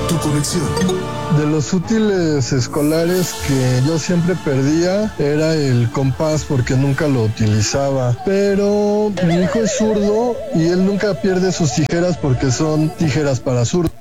Tu conexión. De los útiles escolares que yo siempre perdía era el compás porque nunca lo utilizaba. Pero mi hijo es zurdo y él nunca pierde sus tijeras porque son tijeras para zurdo.